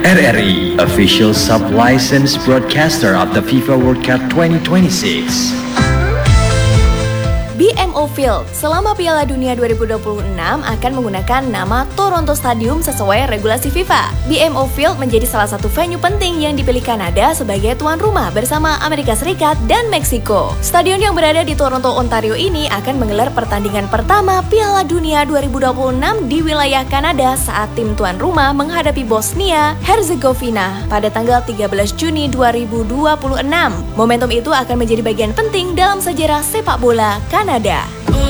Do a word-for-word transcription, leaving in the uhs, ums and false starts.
R R I, official sub-licensed broadcaster of the FIFA World Cup twenty twenty-six. B M O Field selama Piala Dunia dua ribu dua puluh enam akan menggunakan nama Toronto Stadium sesuai regulasi FIFA. B M O Field menjadi salah satu venue penting yang dipilih Kanada sebagai tuan rumah bersama Amerika Serikat dan Meksiko. Stadion yang berada di Toronto, Ontario ini akan menggelar pertandingan pertama Piala Dunia dua ribu dua puluh enam di wilayah Kanada saat tim tuan rumah menghadapi Bosnia Herzegovina pada tanggal tiga belas Juni dua ribu dua puluh enam. Momentum itu akan menjadi bagian penting dalam sejarah sepak bola Kanada.